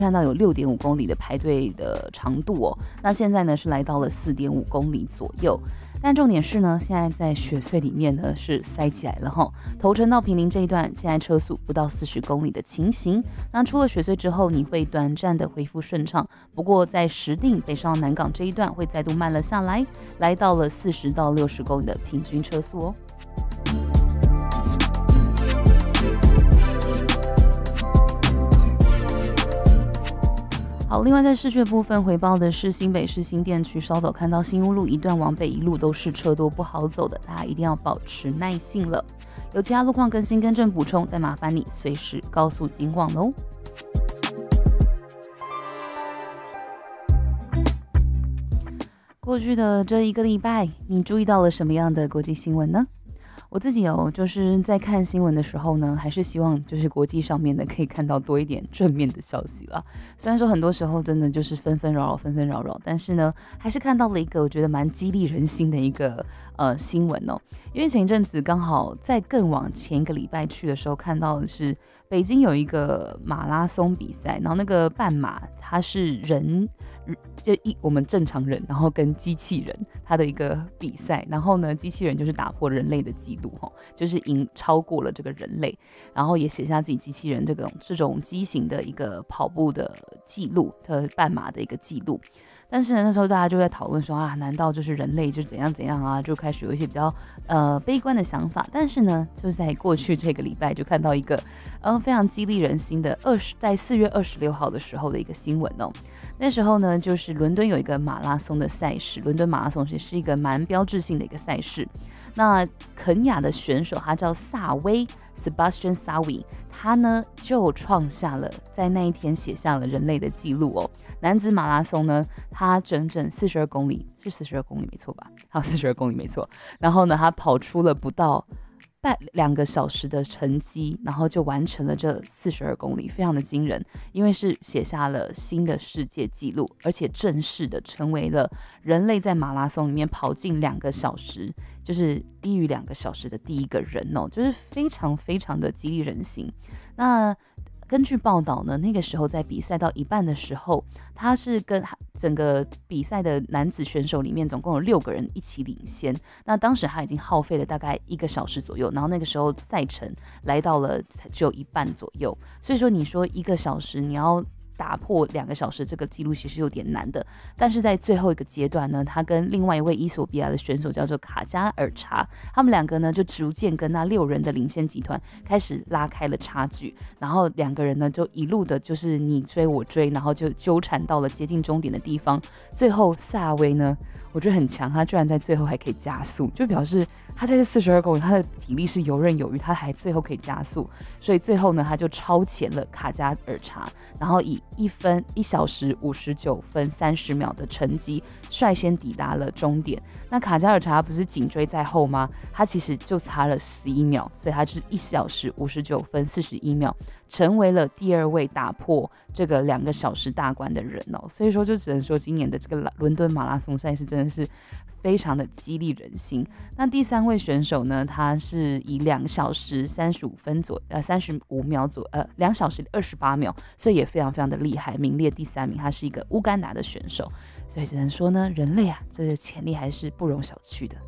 看到有6.5公里的排队的长度哦，那现在呢是来到了4.5公里左右。但重点是呢，现在在雪隧里面呢是塞起来了哈。头城到坪林这一段，现在车速不到40公里的情形。那出了雪隧之后，你会短暂的恢复顺畅，不过在石碇北上南港这一段会再度慢了下来，来到了40到60公里的平均车速哦。好，另外在市区的部分回报的是新北市新店区，稍早看到新屋路一段往北一路都是车多不好走的，大家一定要保持耐性了。有其他路况更新更正补充，再麻烦你随时告诉警广喽。过去的这一个礼拜，你注意到了什么样的国际新闻呢？我自己就是在看新闻的时候呢，还是希望就是国际上面的可以看到多一点正面的消息啦。虽然说很多时候真的就是纷纷扰扰，但是呢，还是看到了一个我觉得蛮激励人心的一个新闻哦。因为前一阵子刚好在更往前一个礼拜去的时候，看到的是北京有一个马拉松比赛，然后那个半马它是人。就我们正常人，然后跟机器人他的一个比赛，然后呢，机器人就是打破人类的记录，就是超过了这个人类，然后也写下自己机器人这种畸形的一个跑步的记录的半马的一个记录。但是呢，那时候大家就在讨论说啊，难道就是人类就怎样怎样啊？就开始有一些比较悲观的想法。但是呢，就是在过去这个礼拜就看到一个非常激励人心的在4月26号的时候的一个新闻哦。那时候呢，就是伦敦有一个马拉松的赛事，伦敦马拉松也是一个蛮标志性的一个赛事。那肯亚的选手他叫萨威 Sebastian Sawi， 他呢就创下了在那一天写下了人类的记录哦。男子马拉松呢，他整整42公里，是42公里没错吧？好，42公里没错。然后呢，他跑出了不到2个小时的成绩，然后就完成了这42公里，非常的惊人，因为是写下了新的世界纪录，而且正式的成为了人类在马拉松里面跑进2个小时，就是低于2个小时的第一个人哦，就是非常非常的激励人心。那根据报道呢，那个时候在比赛到一半的时候，他是跟整个比赛的男子选手里面总共有6个人一起领先。那当时他已经耗费了大概1个小时左右，然后那个时候赛程来到了只有一半左右。所以说你说1个小时你要打破2个小时这个记录其实有点难的，但是在最后一个阶段呢，他跟另外一位伊索比亚的选手叫做卡加尔查，他们2个呢就逐渐跟那6人的领先集团开始拉开了差距，然后2个人呢就一路的就是你追我追，然后就纠缠到了接近终点的地方。最后萨威呢，我觉得很强，他居然在最后还可以加速，就表示他在这42公里他的体力是游刃有余，他还最后可以加速，所以最后呢他就超前了卡加尔查，然后以1小时59分30秒的成绩率先抵达了终点。那卡加尔查不是紧追在后吗？他其实就差了11秒，所以他是1小时59分41秒，成为了第2位打破这个2个小时大关的人哦。所以说就只能说今年的这个伦敦马拉松赛事真的是非常的激励人心。那第3位选手呢，他是以2小时35秒2小时28秒，所以也非常非常的厉害，名列第3名。他是一个乌干达的选手，所以只能说呢，人类啊，这个潜力还是不容小觑的。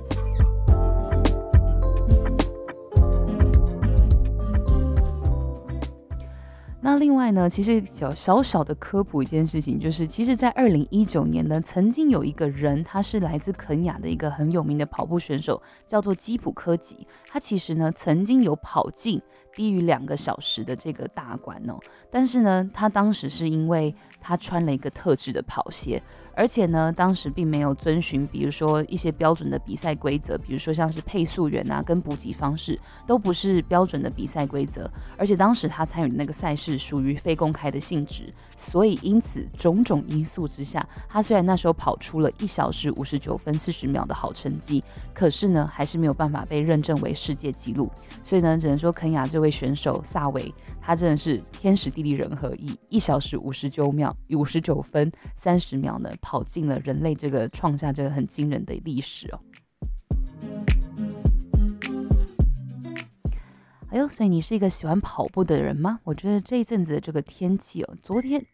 那另外呢，其实小小的科普一件事情，就是其实在2019年呢，曾经有一个人，他是来自肯亚的一个很有名的跑步选手，叫做基普科吉。他其实呢曾经有跑进低于2个小时的这个大关哦，但是呢，他当时是因为他穿了一个特制的跑鞋，而且呢，当时并没有遵循，比如说一些标准的比赛规则，比如说像是配速员啊，跟补给方式都不是标准的比赛规则，而且当时他参与的那个赛事属于非公开的性质，所以因此种种因素之下，他虽然那时候跑出了1小时59分40秒的好成绩，可是呢，还是没有办法被认证为世界纪录。所以呢，只能说肯亚这位选手萨维，他真的是天时地利人和，以1小时59分30秒呢，跑进了人类这个创下这个很惊人的历史哦。 哎呦，所以你是一个喜欢跑步的人吗？我觉得这一阵子的这个天气哦，昨天